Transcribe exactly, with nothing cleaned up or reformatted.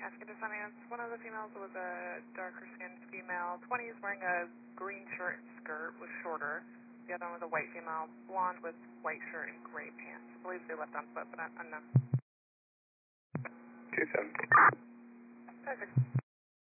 Asking to finance, one of the females was a darker skinned female, twenties, wearing a green shirt and skirt, was shorter. The other one was a white female, blonde with white shirt and gray pants. I believe they left on foot, but I, I'm not. two seven. Perfect.